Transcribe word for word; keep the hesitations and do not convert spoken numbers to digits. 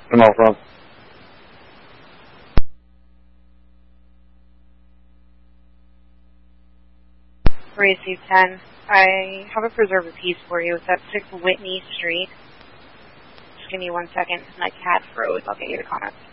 No problem. Racy ten, I have a preserve of peace for you. It's at six Whitney Street. Just give me one second. My cat froze. I'll get you the comments.